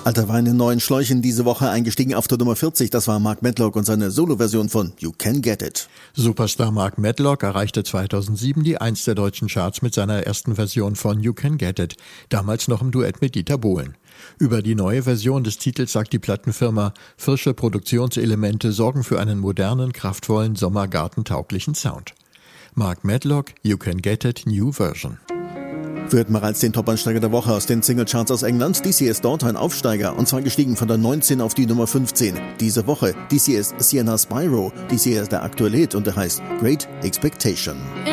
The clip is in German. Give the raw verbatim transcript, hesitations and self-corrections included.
Alter Wein in neuen Schläuchen, diese Woche eingestiegen auf der Nummer vierzig, das war Mark Medlock und seine Solo-Version von You Can Get It. Superstar Mark Medlock erreichte zweitausendsieben die Eins der deutschen Charts mit seiner ersten Version von You Can Get It, damals noch im Duett mit Dieter Bohlen. Über die neue Version des Titels sagt die Plattenfirma, frische Produktionselemente sorgen für einen modernen, kraftvollen, sommergartentauglichen Sound. Mark Medlock, You Can Get It, New Version. Führt mal als den Top-Ansteiger der Woche aus den Singlecharts aus England. D C ist dort ein Aufsteiger und zwar gestiegen von der neunzehn auf die Nummer fünfzehn. Diese Woche D C ist Sienna Spyro. D C ist der aktuelle Hit und der heißt Great Expectation.